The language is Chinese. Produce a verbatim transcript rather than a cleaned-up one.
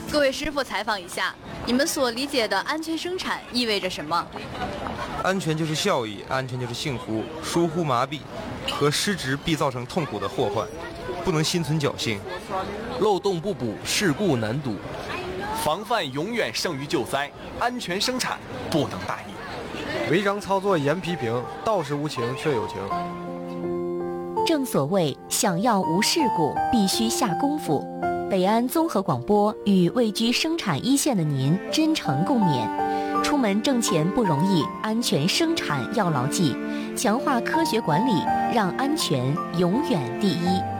各位师傅，采访一下，你们所理解的安全生产意味着什么？ 安全就是效益，安全就是幸福。疏忽麻痹和失职必造成痛苦的祸患，不能心存侥幸。 漏洞不补，事故难堵。 防范永远胜于救灾，安全生产不能大意。 违章操作严批评，道是无情却有情。 正所谓想要无事故，必须下功夫。北安综合广播与位居生产一线的您真诚共勉。出门挣钱不容易，安全生产要牢记，强化科学管理，让安全永远第一。